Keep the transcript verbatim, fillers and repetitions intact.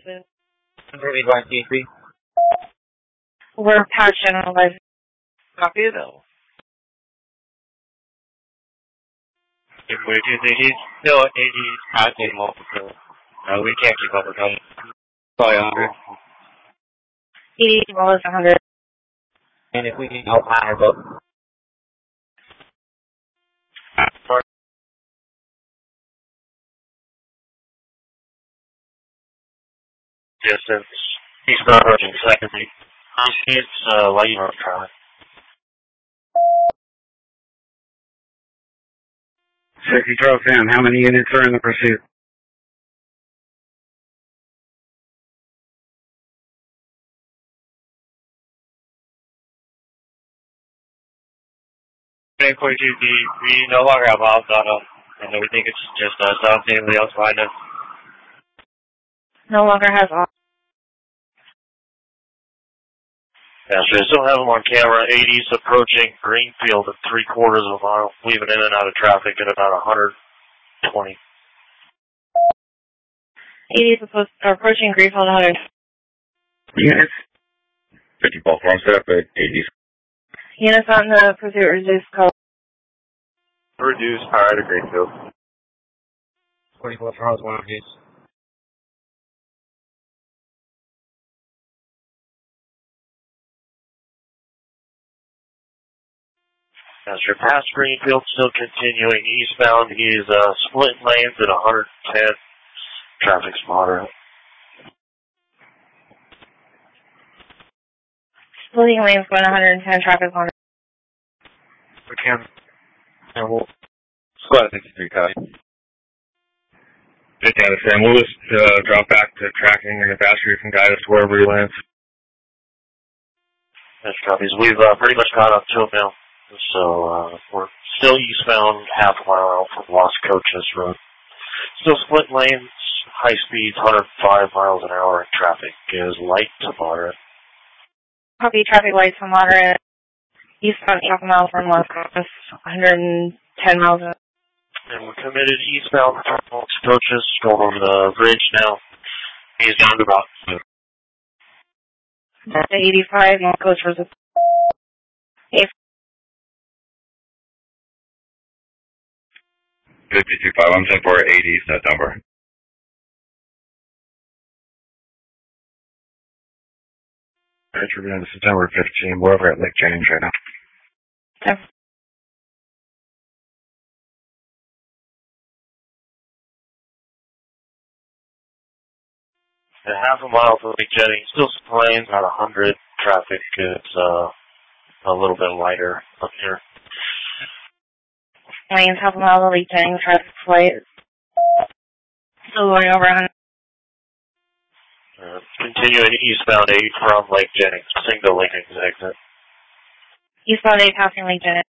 Really like D C. We're patch analyzing. Copy though. If we do the he's still at eighty passing multiple. Uh, we can't keep up with them. Probably one hundred. eighty well as one hundred. And if we can help higher, but distance, he's not approaching secondly. It's uh, light on try. Six Control Sam, how many units are in the pursuit? ten forty-two D, we no longer have miles on them, and we think it's just us. I don't see anybody else behind us. No longer has off. Yeah, so I still have them on camera. eighties approaching Greenfield at three quarters of a mile, weaving in and out of traffic at about one hundred twenty. eighties approaching Greenfield one hundred. Units. fifty ball farm step at eighties. Units on the pursuit reduced color. Reduce power to Greenfield. twenty-four Charles, one of these. As your past Greenfield, still continuing eastbound. He's uh, split lanes at one hundred ten. Traffic's moderate. Splitting lanes going one hundred ten, traffic on. We can. And we'll. Squad sixty-three, copy. fifty out of ten. We'll just uh, drop back to tracking, and the faster you can guide us to wherever he lands. That's copies. We've uh, pretty much caught up to him now. So uh, we're still eastbound, half a mile out from Las Cochas Road. Still split lanes, high speeds, one hundred five miles an hour, and traffic is light to moderate. Copy, traffic lights for moderate. Eastbound half a mile from Las Cochas, one hundred ten miles an hour. And we're committed eastbound from Las Cochas, going over the bridge now. He's down to about eighty-five, Las Cochas. fifty-two five, I'm saying for eighty, that number. Alright, we're going to September fifteenth. We're over at Lake Jennings right now. Okay. At half a mile from Lake Jennings, still planes, about one hundred. Traffic is uh, a little bit lighter up here. Lanes, half a mile to Lake Jennings, traffic light. Still going over one hundred. Uh, continuing eastbound eight from Lake Jennings, single Lincoln's exit. Eastbound eight passing Lake Jennings.